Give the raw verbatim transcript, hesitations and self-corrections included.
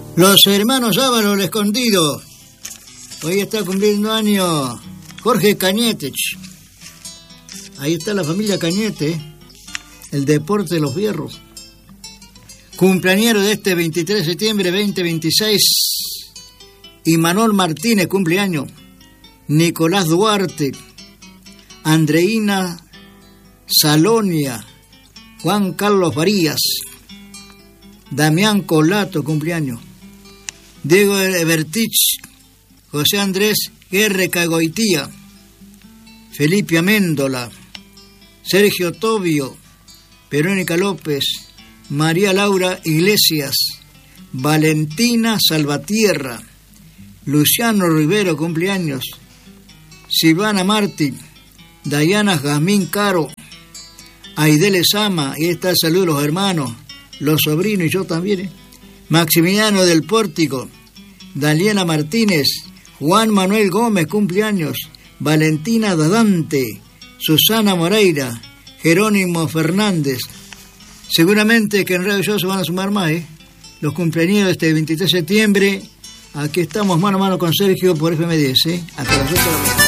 Los hermanos Ábalos, el Escondido. Hoy está cumpliendo año Jorge Cañete. Ahí está la familia Cañete, el deporte de los fierros. Cumpleañero de este veintitrés de septiembre veinte veintiséis. Imanol Martínez, cumpleaños. Nicolás Duarte, Andreina Salonia, Juan Carlos Varías, Damián Colato, cumpleaños. Diego Bertich, José Andrés R. Cagoitía, Felipe Améndola, Sergio Tobio, Verónica López, María Laura Iglesias, Valentina Salvatierra, Luciano Rivero, cumpleaños. Silvana Martí, Dayana Jazmín Caro, Aidele Sama, y está el saludo de los hermanos, los sobrinos y yo también, ¿eh? Maximiliano del Pórtico, Daliana Martínez, Juan Manuel Gómez, cumpleaños, Valentina Dadante, Susana Moreira, Jerónimo Fernández. Seguramente que en Radio Show se van a sumar más, ¿eh? Los cumpleaños de este veintitrés de septiembre. Aquí estamos mano a mano con Sergio por F M diez, ¿eh? Hasta las ocho de la mañana.